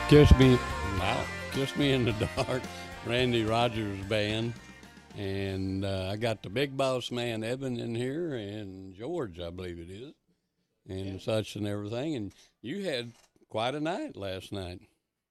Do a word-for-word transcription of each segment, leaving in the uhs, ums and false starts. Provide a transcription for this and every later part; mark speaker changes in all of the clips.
Speaker 1: Kiss Me, wow, Kiss Me in the Dark, Randy Rogers Band. And uh, I got the big boss man, Evan, in here, and George, I believe it is, and yeah. such and everything. And you had quite a night last night.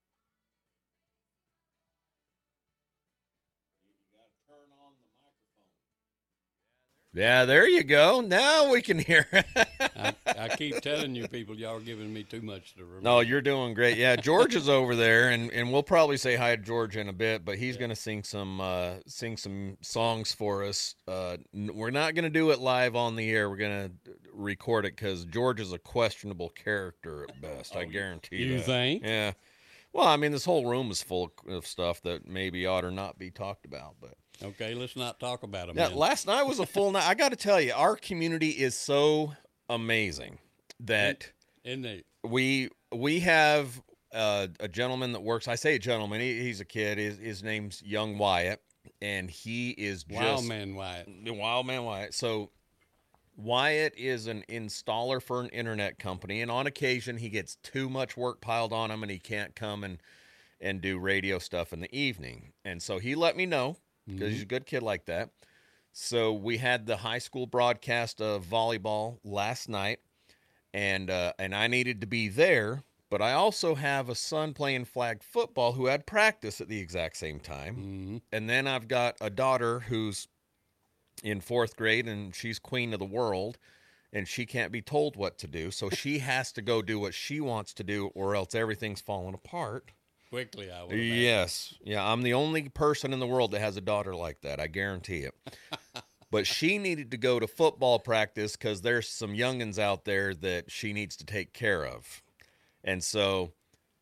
Speaker 2: Yeah, there you go. Now we can hear.
Speaker 1: I, I keep telling you people, y'all are giving me too much to remember.
Speaker 2: No, you're doing great. Yeah, George is over there, and, and we'll probably say hi to George in a bit, but he's yeah. going to sing some uh, sing some songs for us. Uh, we're not going to do it live on the air. We're going to record it because George is a questionable character at best. Oh, I guarantee you.
Speaker 1: You
Speaker 2: that.
Speaker 1: think?
Speaker 2: Yeah. Well, I mean, this whole room is full of stuff that maybe ought to not be talked about, but.
Speaker 1: Okay, let's not talk about them.
Speaker 2: Yeah, last night was a full night. I got to tell you, our community is so amazing that
Speaker 1: Isn't it?
Speaker 2: we we have uh, a gentleman that works. I say a gentleman. He, he's a kid. His, his name's Young Wyatt, and he is just
Speaker 1: Wild Man Wyatt.
Speaker 2: Wild Man Wyatt. So Wyatt is an installer for an internet company, and on occasion he gets too much work piled on him, and he can't come and and do radio stuff in the evening. And so he let me know. Because he's a good kid like that. So we had the high school broadcast of volleyball last night, and uh, and I needed to be there, but I also have a son playing flag football who had practice at the exact same time.
Speaker 1: Mm-hmm.
Speaker 2: And then I've got a daughter who's in fourth grade, and she's queen of the world, and she can't be told what to do, so she has to go do what she wants to do, or else everything's falling apart.
Speaker 1: Quickly, I would imagine.
Speaker 2: Yes. Yeah, I'm the only person in the world that has a daughter like that. I guarantee it. But she needed to go to football practice because there's some youngins out there that she needs to take care of. And so,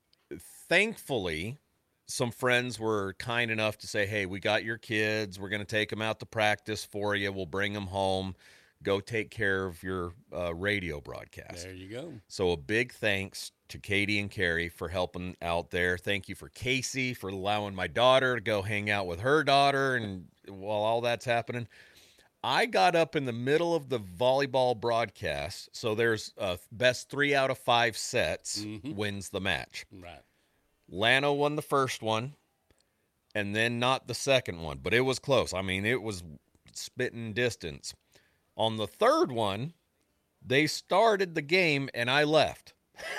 Speaker 2: thankfully, some friends were kind enough to say, hey, we got your kids. We're going to take them out to practice for you. We'll bring them home. Go take care of your uh, radio broadcast.
Speaker 1: There you go.
Speaker 2: So a big thanks to Katie and Carrie for helping out there. Thank you for Casey for allowing my daughter to go hang out with her daughter. And while all that's happening, I got up in the middle of the volleyball broadcast. So there's uh, best three out of five sets
Speaker 1: mm-hmm.
Speaker 2: wins the match.
Speaker 1: Right.
Speaker 2: Lano won the first one and then not the second one, but it was close. I mean, it was spitting distance. On the third one, they started the game, and I left.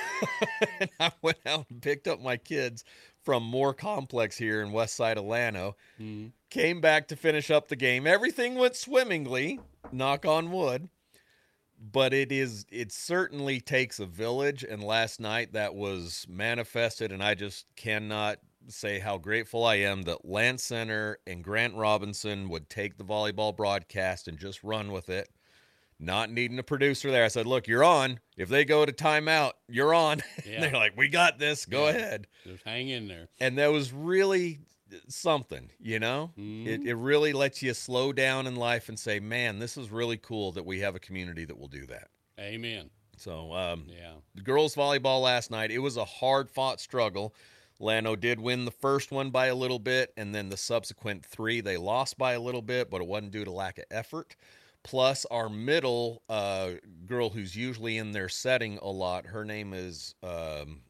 Speaker 2: And I went out and picked up my kids from Moore Complex here in west side of Llano.
Speaker 1: Mm-hmm.
Speaker 2: Came back to finish up the game. Everything went swimmingly, knock on wood. But it is it certainly takes a village, and last night that was manifested, and I just cannot say how grateful I am that Lance Center and Grant Robinson would take the volleyball broadcast and just run with it, not needing a producer there. I said, look, you're on. If they go to timeout, you're on.
Speaker 1: Yeah.
Speaker 2: They're like, we got this. Go
Speaker 1: yeah.
Speaker 2: ahead.
Speaker 1: Just hang in there.
Speaker 2: And that was really something, you know?
Speaker 1: Mm-hmm.
Speaker 2: It, it really lets you slow down in life and say, man, this is really cool that we have a community that will do that.
Speaker 1: Amen.
Speaker 2: So, um,
Speaker 1: yeah.
Speaker 2: the girls volleyball last night, it was a hard-fought struggle. Llano did win the first one by a little bit, and then the subsequent three they lost by a little bit, but it wasn't due to lack of effort. Plus, our middle uh, girl who's usually in their setting a lot, her name is um,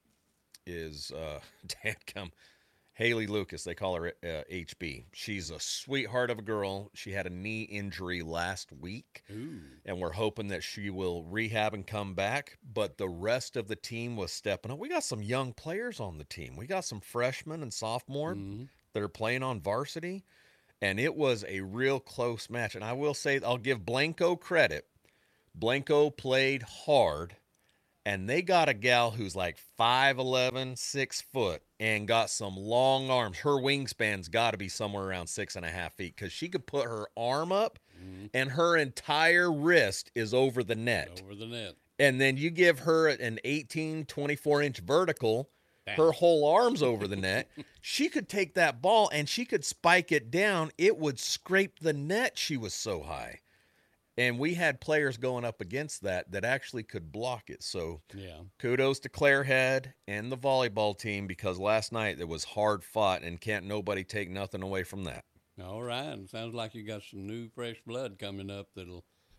Speaker 2: is uh, dadgum, Haley Lucas. They call her uh, H B. She's a sweetheart of a girl. She had a knee injury last week,
Speaker 1: Ooh.
Speaker 2: and we're hoping that she will rehab and come back. But the rest of the team was stepping up. We got some young players on the team. We got some freshmen and sophomore
Speaker 1: mm-hmm.
Speaker 2: that are playing on varsity, and it was a real close match. And I will say, I'll give Blanco credit. Blanco played hard, and they got a gal who's like five eleven, six foot, and got some long arms. Her wingspan's got to be somewhere around six and a half feet because she could put her arm up,
Speaker 1: mm-hmm.
Speaker 2: and her entire wrist is over the net.
Speaker 1: Over the net.
Speaker 2: And then you give her an eighteen, twenty-four inch vertical,
Speaker 1: Bam.
Speaker 2: Her whole arm's over the net. She could take that ball, and she could spike it down. It would scrape the net. She was so high. And we had players going up against that that actually could block it. So
Speaker 1: yeah.
Speaker 2: Kudos to Claire Head and the volleyball team, because last night it was hard fought, and can't nobody take nothing away from that.
Speaker 1: All right. Sounds like you got some new fresh blood coming up that'll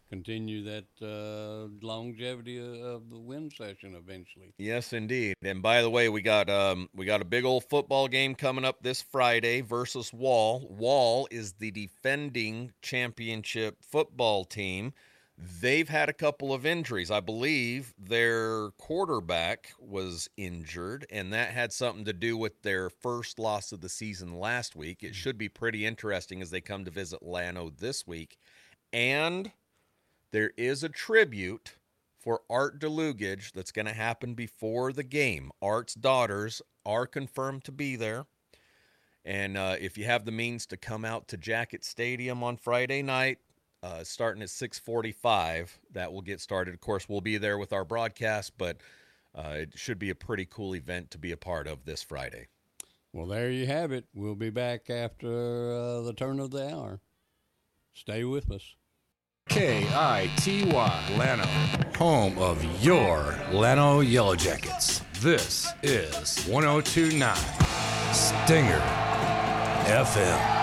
Speaker 1: continue that uh, longevity of, of the win session eventually.
Speaker 2: Yes, indeed. And by the way, we got um, we got a big old football game coming up this Friday versus Wall. Wall is the defending championship football team. They've had a couple of injuries. I believe their quarterback was injured, and that had something to do with their first loss of the season last week. It should be pretty interesting as they come to visit Llano this week. And there is a tribute for Art DeLugage that's going to happen before the game. Art's daughters are confirmed to be there. And uh, if you have the means to come out to Jacket Stadium on Friday night, Uh, starting at six forty-five, that will get started. Of course, we'll be there with our broadcast, but uh, it should be a pretty cool event to be a part of this Friday.
Speaker 1: Well, there you have it. We'll be back after uh, the turn of the hour. Stay with us.
Speaker 3: K I T Y, Llano, home of your Llano Yellow Jackets. This is one oh two point nine Stinger F M.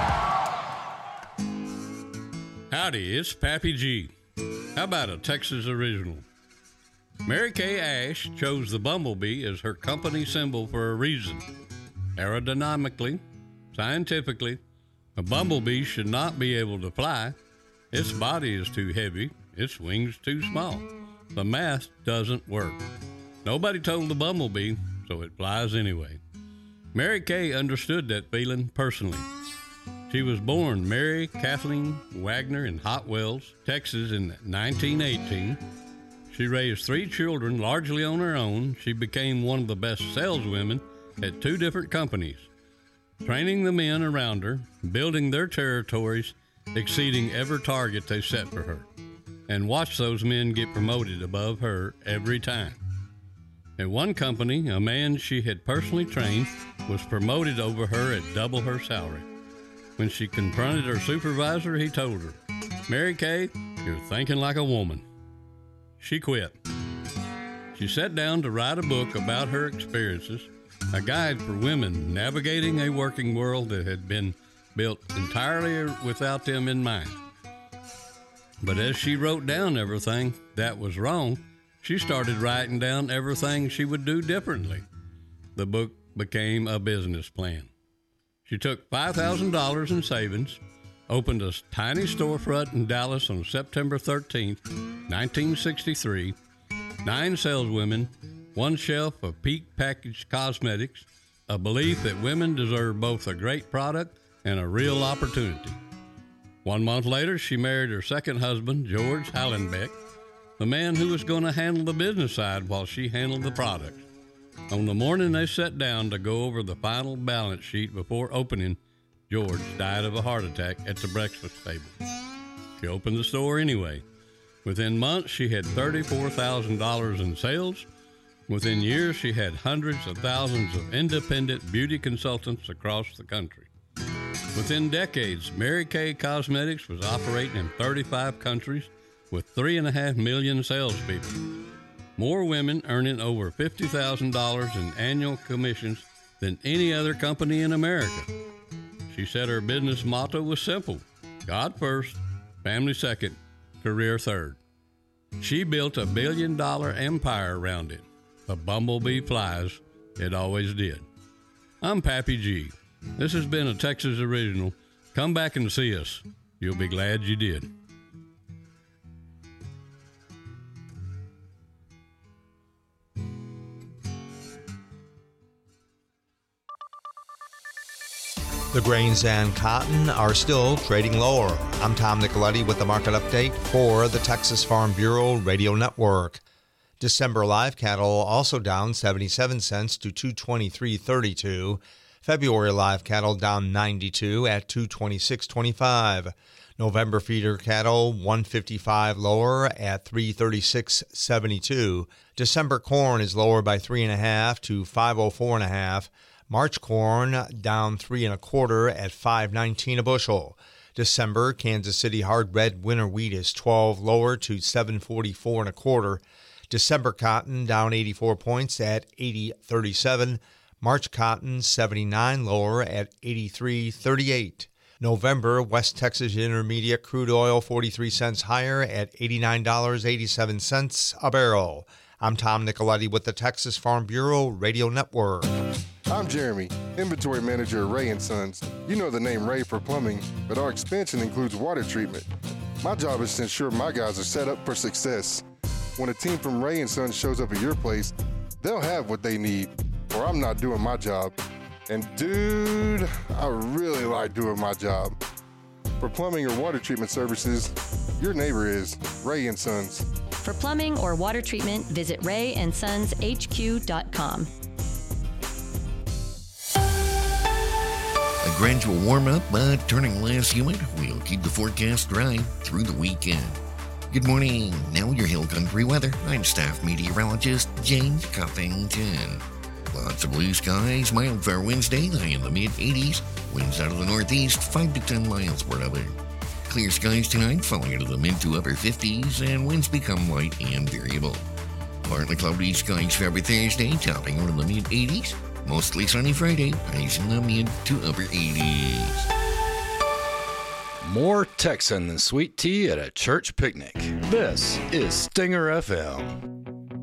Speaker 1: Howdy, it's Pappy G. How about a Texas original? Mary Kay Ash chose the bumblebee as her company symbol for a reason. Aerodynamically, scientifically, a bumblebee should not be able to fly. Its body is too heavy, its wings too small. The math doesn't work. Nobody told the bumblebee, so it flies anyway. Mary Kay understood that feeling personally. She was born Mary Kathleen Wagner in Hot Wells, Texas in nineteen eighteen. She raised three children largely on her own. She became one of the best saleswomen at two different companies, training the men around her, building their territories, exceeding every target they set for her, and watched those men get promoted above her every time. At one company, a man she had personally trained was promoted over her at double her salary. When she confronted her supervisor, he told her, "Mary Kay, you're thinking like a woman." She quit. She sat down to write a book about her experiences, a guide for women navigating a working world that had been built entirely without them in mind. But as she wrote down everything that was wrong, she started writing down everything she would do differently. The book became a business plan. She took five thousand dollars in savings, opened a tiny storefront in Dallas on September thirteenth, nineteen sixty-three, nine saleswomen, one shelf of peak packaged cosmetics, a belief that women deserve both a great product and a real opportunity. One month later, she married her second husband, George Hallenbeck, the man who was going to handle the business side while she handled the product. On the morning they sat down to go over the final balance sheet before opening, George died of a heart attack at the breakfast table. She opened the store anyway. Within months, she had thirty-four thousand dollars in sales. Within years, she had hundreds of thousands of independent beauty consultants across the country. Within decades, Mary Kay Cosmetics was operating in thirty-five countries with three and a half million salespeople. More women earning over fifty thousand dollars in annual commissions than any other company in America. She said her business motto was simple: God first, family second, career third. She built a billion-dollar empire around it. The bumblebee flies. It always did. I'm Pappy G. This has been a Texas original. Come back and see us. You'll be glad you did.
Speaker 4: The grains and cotton are still trading lower. I'm Tom Nicoletti with the market update for the Texas Farm Bureau Radio Network. December live cattle also down seventy-seven cents to two twenty-three thirty-two. February live cattle down ninety-two at two twenty-six twenty-five. November feeder cattle one fifty-five lower at three thirty-six seventy-two. December corn is lower by three and a half to five oh four and a half. March corn down three and a quarter at five nineteen a bushel. December Kansas City hard red winter wheat is twelve lower to seven forty-four and a quarter. December cotton down eighty-four points at eighty thirty-seven. March cotton seventy-nine lower at eighty-three thirty-eight. November, West Texas Intermediate crude oil forty-three cents higher at eighty-nine dollars and eighty-seven cents a barrel. I'm Tom Nicoletti with the Texas Farm Bureau Radio Network.
Speaker 5: I'm Jeremy, inventory manager at Ray and Sons. You know the name Ray for plumbing, but our expansion includes water treatment. My job is to ensure my guys are set up for success. When a team from Ray and Sons shows up at your place, they'll have what they need, or I'm not doing my job. And dude, I really like doing my job. For plumbing or water treatment services, your neighbor is Ray and Sons.
Speaker 6: For plumbing or water treatment, visit ray and sons h q dot com.
Speaker 7: A gradual warm-up, but turning less humid. We'll keep the forecast dry through the weekend. Good morning. Now your Hill Country weather. I'm staff meteorologist James Cuffington. Lots of blue skies, mild for Wednesday, high in the mid-eighties. Winds out of the northeast, five to ten miles per hour. Clear skies tonight, falling into the mid to upper fifties, and winds become light and variable. Partly cloudy skies for every Thursday, topping into the mid-eighties. Mostly sunny Friday, highs in the mid to upper eighties.
Speaker 3: More Texan than sweet tea at a church picnic. This is Stinger F M.